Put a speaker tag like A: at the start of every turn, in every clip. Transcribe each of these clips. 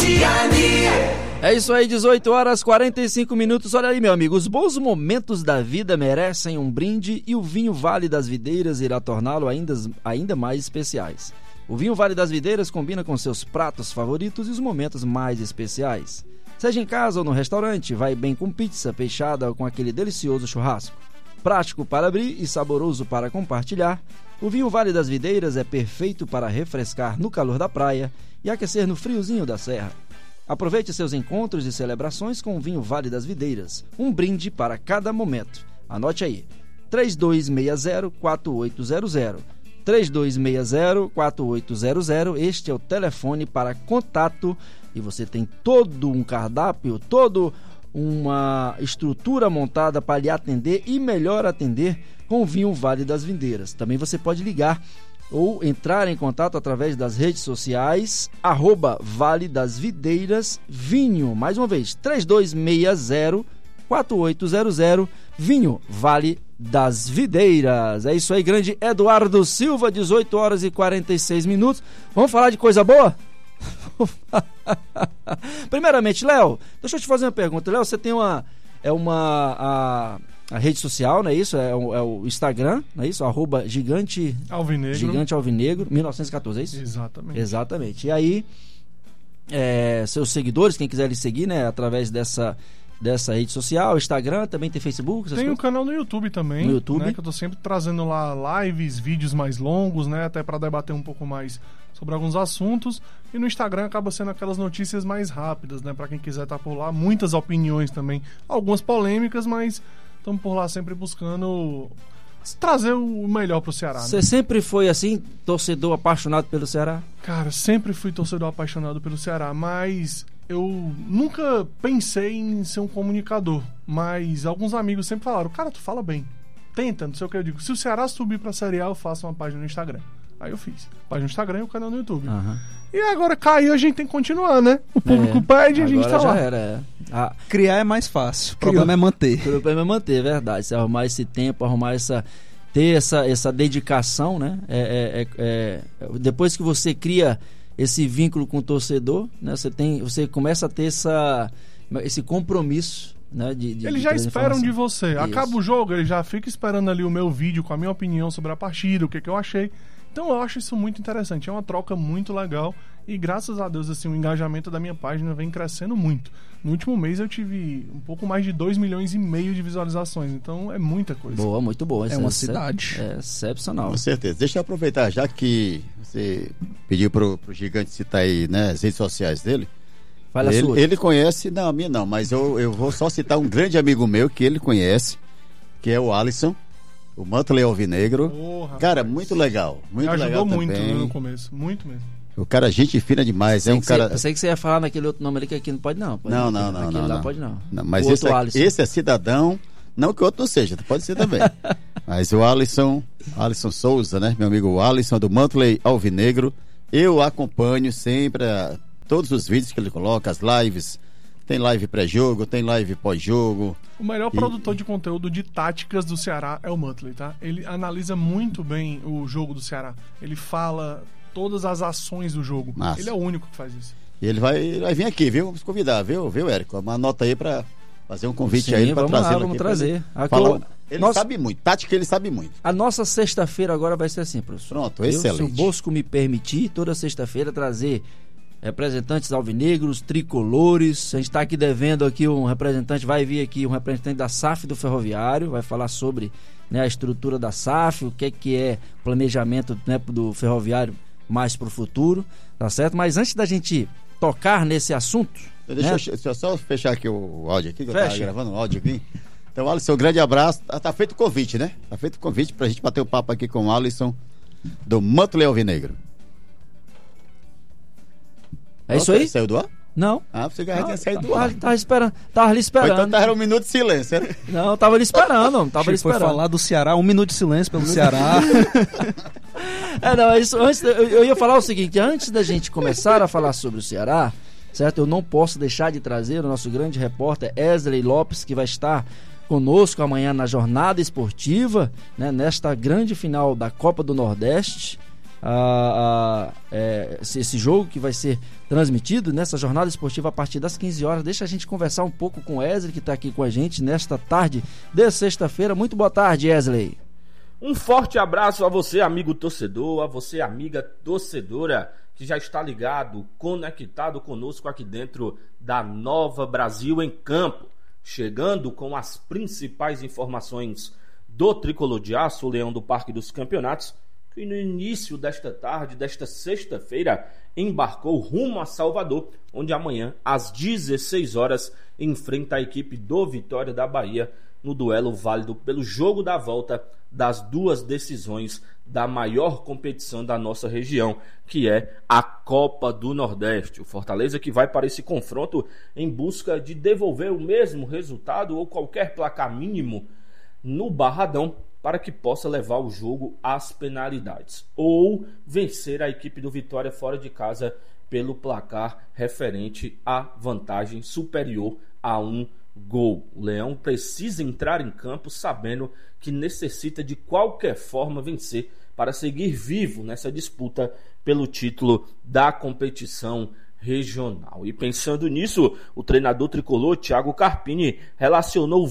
A: É isso aí, 18 horas 45 minutos. Olha aí, meu amigo, os bons momentos da vida merecem um brinde e o vinho Vale das Videiras irá torná-lo ainda mais especiais. O vinho Vale das Videiras combina com seus pratos favoritos e os momentos mais especiais. Seja em casa ou no restaurante, vai bem com pizza, peixada ou com aquele delicioso churrasco. Prático para abrir e saboroso para compartilhar, o vinho Vale das Videiras é perfeito para refrescar no calor da praia e aquecer no friozinho da serra. Aproveite seus encontros e celebrações com o vinho Vale das Videiras, um brinde para cada momento. Anote aí, 3260-4800, 3260-4800, este é o telefone para contato e você tem todo um cardápio, toda uma estrutura montada para lhe atender e melhor atender com o vinho Vale das Videiras. Também você pode ligar ou entrar em contato através das redes sociais, @Vale das Videiras Vinho. Mais uma vez, 3260-4800, Vinho Vale das Videiras. É isso aí, grande Eduardo Silva, 18 horas e 46 minutos. Vamos falar de coisa boa? Primeiramente, Léo, deixa eu te fazer uma pergunta. Léo, você tem a rede social, não é isso? É o Instagram, não é isso? @Gigante Alvinegro 1914, é isso? Exatamente. E aí, seus seguidores, quem quiser lhe seguir, né, através dessa rede social, Instagram, também tem Facebook.
B: Tem um canal no YouTube também,
A: no YouTube,
B: né, que eu tô sempre trazendo lá lives, vídeos mais longos, né, até para debater um pouco mais sobre alguns assuntos. E no Instagram acaba sendo aquelas notícias mais rápidas, né, para quem quiser estar por lá. Muitas opiniões também, algumas polêmicas, mas estamos por lá sempre buscando trazer o melhor pro Ceará.
A: Você sempre foi assim, torcedor apaixonado pelo Ceará?
B: Cara, sempre fui torcedor apaixonado pelo Ceará, mas eu nunca pensei em ser um comunicador. Mas alguns amigos sempre falaram, cara, tu fala bem, tenta, não sei o que eu digo. Se o Ceará subir pra Série A, eu faço uma página no Instagram. Aí eu fiz. Página no Instagram e o canal no YouTube.
A: Uhum.
B: E agora caiu, a gente tem que continuar, né? O público pede e a gente tá lá.
C: Criar é mais fácil. O problema é manter.
A: O problema é manter, é verdade. Se arrumar esse tempo, ter essa dedicação, né? Depois que você cria esse vínculo com o torcedor, né? Você começa a ter esse compromisso, né?
B: Eles já esperam de você. Isso. Acaba o jogo, ele já fica esperando ali o meu vídeo com a minha opinião sobre a partida, o que eu achei. Então eu acho isso muito interessante, é uma troca muito legal e graças a Deus assim, o engajamento da minha página vem crescendo muito. No último mês eu tive um pouco mais de 2,5 milhões de visualizações, então é muita coisa.
A: Boa, muito boa.
C: É uma cidade.
A: É excepcional.
D: Com certeza. Deixa eu aproveitar, já que você pediu pro Gigante citar aí, né, as redes sociais dele.
A: Fala a sua.
D: Ele conhece, não, a minha não, mas eu vou só citar um grande amigo meu que ele conhece, que é o Alisson. O Mantley Alvinegro. Cara, muito legal. Muito legal.
B: Ajudou muito
D: também.
B: No começo. Muito mesmo.
D: O cara, gente fina demais.
A: Eu sei que você ia falar naquele outro nome ali que aqui não pode, não.
D: Não.
A: Aquele lá pode não.
D: Mas esse é cidadão. Não que o outro não seja, pode ser também. Mas o Alisson Souza, né? Meu amigo Alisson do Mantley Alvinegro. Eu acompanho sempre todos os vídeos que ele coloca, as lives. Tem live pré-jogo, tem live pós-jogo.
B: O melhor produtor de conteúdo de táticas do Ceará é o Mantley, tá? Ele analisa muito bem o jogo do Ceará. Ele fala todas as ações do jogo.
D: Massa.
B: Ele é o único que faz isso.
D: E ele vai vir aqui, viu? Vamos convidar, viu, Érico? Uma nota aí pra fazer um convite.
A: Sim,
D: a ele pra trazer.
A: Vamos trazer.
D: Ele sabe muito, tática ele sabe muito.
A: A nossa sexta-feira agora vai ser assim, professor.
D: Pronto, excelente.
A: Se o Bosco me permitir, toda sexta-feira trazer representantes alvinegros, tricolores. A gente está aqui devendo aqui um representante, vai vir aqui um representante da SAF do Ferroviário, vai falar sobre, né, a estrutura da SAF, o que é planejamento, né, do Ferroviário mais para o futuro, tá certo? Mas antes da gente tocar nesse assunto...
D: Deixa eu só fechar aqui o áudio aqui, que eu estava gravando o áudio aqui. Então, Alisson, um grande abraço. Tá feito o convite, né? Tá feito o convite pra gente bater o papo aqui com o Alisson do Mantley Alvinegro.
A: É isso aí?
D: Saiu do ar?
A: Não.
D: Você já tinha saído do ar.
A: Tava ali esperando.
D: Então tava um minuto de silêncio, né?
A: Não, tava ali esperando.
C: Foi falar do Ceará, 1 minuto de silêncio pelo Ceará.
A: Eu ia falar o seguinte, antes da gente começar a falar sobre o Ceará, certo? Eu não posso deixar de trazer o nosso grande repórter Esley Lopes, que vai estar conosco amanhã na jornada esportiva, né, nesta grande final da Copa do Nordeste. esse jogo que vai ser transmitido nessa jornada esportiva a partir das 15 horas. Deixa a gente conversar um pouco com o Wesley, que está aqui com a gente nesta tarde de sexta-feira. Muito boa tarde, Wesley.
E: Um forte abraço a você, amigo torcedor, a você, amiga torcedora, que já está ligado, conectado conosco aqui dentro da Nova Brasil em Campo, chegando com as principais informações do Tricolor de Aço, o Leão do Parque dos Campeonatos, que no início desta tarde, desta sexta-feira, embarcou rumo a Salvador, onde amanhã, às 16 horas, enfrenta a equipe do Vitória da Bahia no duelo válido pelo jogo da volta das duas decisões da maior competição da nossa região, que é a Copa do Nordeste. O Fortaleza que vai para esse confronto em busca de devolver o mesmo resultado ou qualquer placar mínimo no Barradão, para que possa levar o jogo às penalidades, ou vencer a equipe do Vitória fora de casa pelo placar referente à vantagem superior a 1 gol. O Leão precisa entrar em campo sabendo que necessita de qualquer forma vencer para seguir vivo nessa disputa pelo título da competição regional. E pensando nisso, o treinador tricolor Thiago Carpini relacionou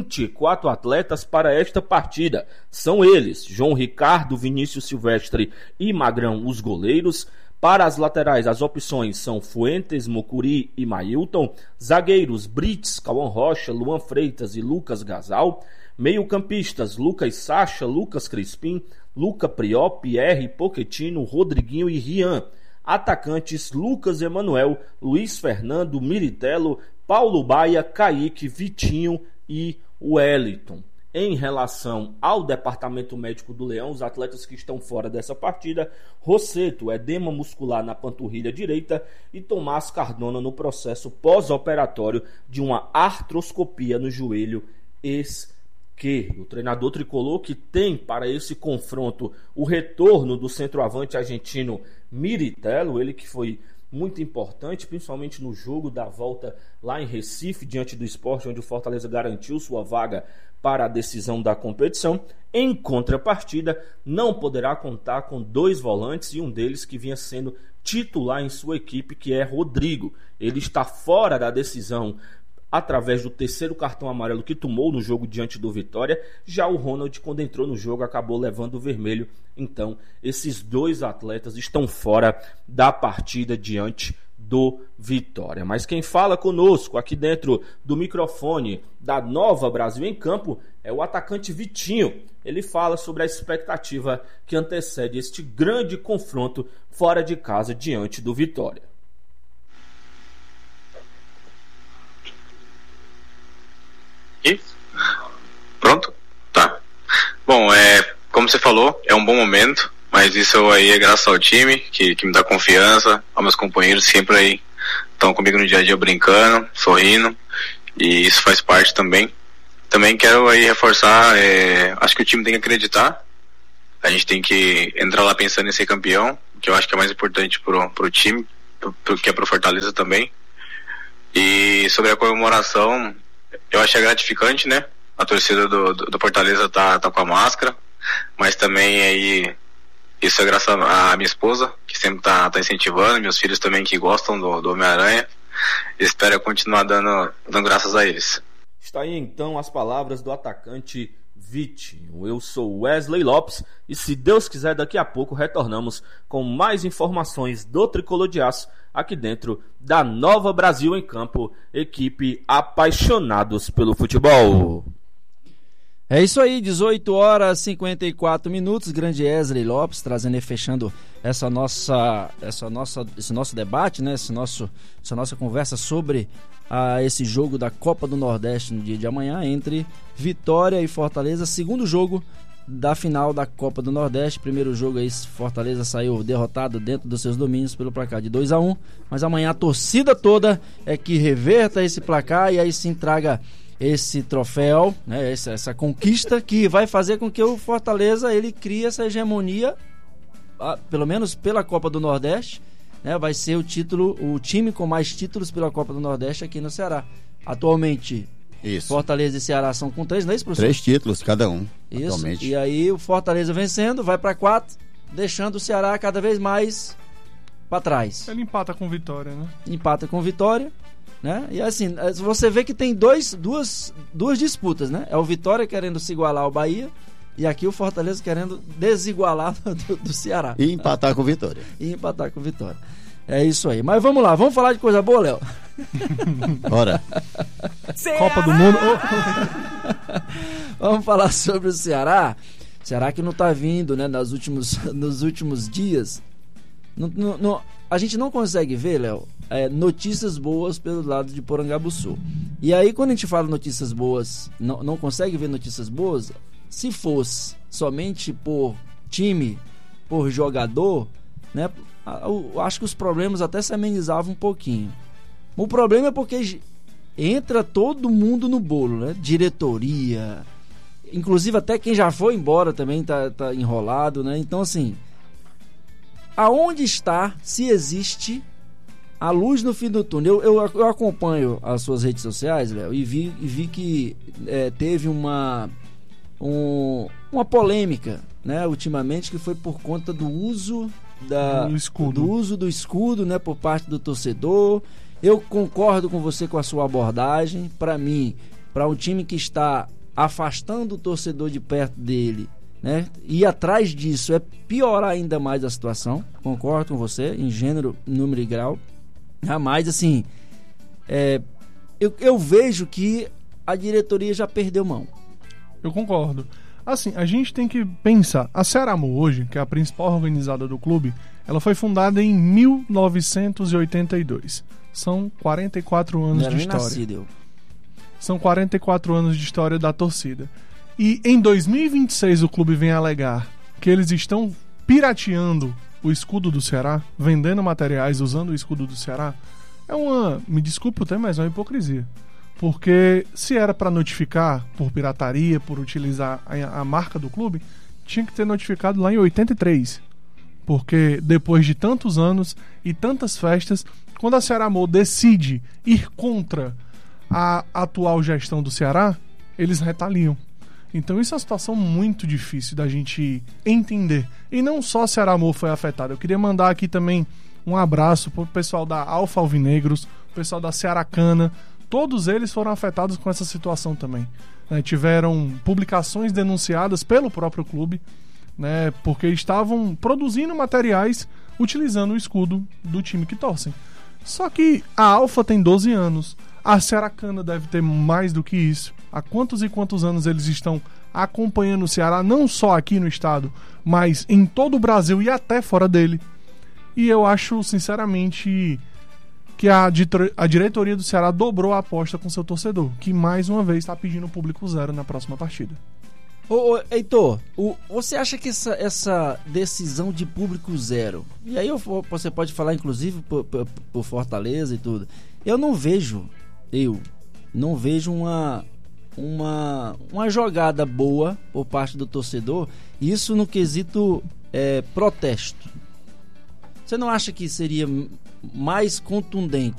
E: 24 atletas para esta partida. São eles: João Ricardo, Vinícius Silvestre e Magrão, os goleiros. Para as laterais, as opções são Fuentes, Mocuri e Mailton. Zagueiros: Brits, Cauã Rocha, Luan Freitas e Lucas Gasal. Meio-campistas: Lucas Sacha, Lucas Crispim, Luca Prió, Pierre, Pochettino, Rodriguinho e Rian. Atacantes: Lucas Emanuel, Luiz Fernando, Miritello, Paulo Baia, Kaique, Vitinho e Wellington. Em relação ao departamento médico do Leão, os atletas que estão fora dessa partida: Rosseto, edema muscular na panturrilha direita, e Tomás Cardona no processo pós-operatório de uma artroscopia no joelho esquerdo. O treinador tricolor, que tem para esse confronto o retorno do centroavante argentino Miritello, ele que foi muito importante, principalmente no jogo da volta lá em Recife, diante do Sport, onde o Fortaleza garantiu sua vaga para a decisão da competição. Em contrapartida, não poderá contar com 2 volantes e um deles que vinha sendo titular em sua equipe, que é Rodrigo. Ele está fora da decisão através do 3º cartão amarelo que tomou no jogo diante do Vitória. Já o Ronald, quando entrou no jogo, acabou levando o vermelho. Então, esses 2 atletas estão fora da partida diante do Vitória. Mas quem fala conosco aqui dentro do microfone da Nova Brasil em Campo é o atacante Vitinho. Ele fala sobre a expectativa que antecede este grande confronto fora de casa diante do Vitória.
F: Pronto? Tá. Bom, como você falou, é um bom momento, mas isso aí é graças ao time que me dá confiança, aos meus companheiros sempre aí estão comigo no dia a dia brincando, sorrindo, e isso faz parte também. Também quero aí reforçar, acho que o time tem que acreditar, a gente tem que entrar lá pensando em ser campeão, que eu acho que é mais importante pro time, que é pro Fortaleza também. E sobre a comemoração, eu achei gratificante, né? A torcida do Fortaleza tá com a máscara, mas também aí isso é graças à minha esposa, que sempre tá incentivando, meus filhos também que gostam do Homem-Aranha. Espero continuar dando graças a eles.
E: Está aí então as palavras do atacante Vitinho. Eu sou Wesley Lopes e, se Deus quiser, daqui a pouco retornamos com mais informações do Tricolor de Aço aqui dentro da Nova Brasil em Campo, equipe apaixonados pelo futebol.
A: É isso aí, 18 horas e 54 minutos, grande Wesley Lopes trazendo e fechando esse nosso debate, né? Essa nossa conversa sobre esse jogo da Copa do Nordeste no dia de amanhã entre Vitória e Fortaleza, segundo jogo da final da Copa do Nordeste. Primeiro jogo aí, Fortaleza saiu derrotado dentro dos seus domínios pelo placar de 2-1, mas amanhã a torcida toda é que reverta esse placar e aí se traga esse troféu, né, essa conquista que vai fazer com que o Fortaleza ele crie essa hegemonia, pelo menos pela Copa do Nordeste, né, vai ser o time com mais títulos pela Copa do Nordeste aqui no Ceará. Atualmente, isso. Fortaleza e Ceará são com 3, não é isso, professor?
D: 3 títulos cada um,
A: isso.
D: atualmente.
A: E aí o Fortaleza vencendo, vai para 4, deixando o Ceará cada vez mais para trás.
B: Ele empata com Vitória, né?
A: Empata com Vitória, né? E assim, você vê que tem duas disputas, né? É o Vitória querendo se igualar ao Bahia e aqui o Fortaleza querendo desigualar do Ceará.
D: E empatar com Vitória.
A: É isso aí. Mas vamos lá, vamos falar de coisa boa, Léo?
D: Bora.
B: Copa do Mundo.
A: Vamos falar sobre o Ceará. Ceará que não tá vindo, né, nos últimos dias. A gente não consegue ver, Léo, notícias boas pelo lado de Porangabuçu. E aí, quando a gente fala notícias boas, não consegue ver notícias boas, se fosse somente por time, por jogador, né, eu acho que os problemas até se amenizavam um pouquinho. O problema é porque entra todo mundo no bolo, né? Diretoria, inclusive até quem já foi embora também tá enrolado, né? Então, assim, aonde está, se existe a luz no fim do túnel? Eu acompanho as suas redes sociais, Léo, e vi que teve uma polêmica, né, ultimamente, que foi por conta do uso do escudo, né, por parte do torcedor. Eu concordo com você com a sua abordagem. Para mim, para um time que está afastando o torcedor de perto dele, né, e atrás disso é piorar ainda mais a situação. Concordo com você em gênero, número e grau. Mas assim, eu vejo que a diretoria já perdeu mão.
B: Eu concordo. Assim, a gente tem que pensar, a Ceará-Mo hoje, que é a principal organizada do clube, ela foi fundada em 1982. São 44 anos de história.
A: Nascido.
B: São 44 anos de história da torcida. E em 2026 o clube vem alegar que eles estão pirateando o escudo do Ceará, vendendo materiais usando o escudo do Ceará. Me desculpe o termo, mas é uma hipocrisia. Porque se era para notificar por pirataria, por utilizar a marca do clube, tinha que ter notificado lá em 83. Porque depois de tantos anos e tantas festas, quando a Ceará-Mo decide ir contra a atual gestão do Ceará, eles retaliam. Então isso é uma situação muito difícil da gente entender. E não só a Ceará-Mo foi afetada. Eu queria mandar aqui também um abraço pro pessoal da Alfa Alvinegros, o pessoal da Cearacana. Todos eles foram afetados com essa situação também. Tiveram publicações denunciadas pelo próprio clube, né, porque estavam produzindo materiais utilizando o escudo do time que torcem. Só que a Alfa tem 12 anos, a Cearacana deve ter mais do que isso. Há quantos e quantos anos eles estão acompanhando o Ceará, não só aqui no estado, mas em todo o Brasil e até fora dele. E eu acho, sinceramente, que a diretoria do Ceará dobrou a aposta com seu torcedor, que mais uma vez está pedindo público zero na próxima partida.
A: Ô Heitor, você acha que essa decisão de público zero, e aí você pode falar inclusive por Fortaleza e tudo, eu não vejo uma jogada boa por parte do torcedor, isso no quesito protesto. Você não acha que seria mais contundente